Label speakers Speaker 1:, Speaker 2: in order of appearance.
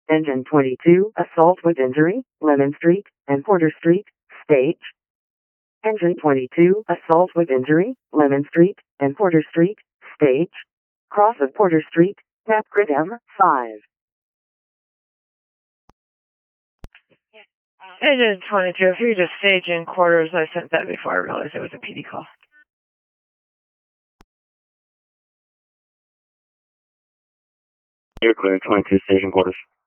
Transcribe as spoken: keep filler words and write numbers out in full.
Speaker 1: Engine twenty-two, assault with injury, Lemon Street and Porter Street, stage. Engine twenty-two, assault with injury, Lemon Street and Porter Street, stage. Cross of Porter Street, Map Grid M five.
Speaker 2: Engine twenty-two, if you just stage in quarters, I sent that before I realized it was a P D call.
Speaker 3: You're clear, twenty-two, station quarters.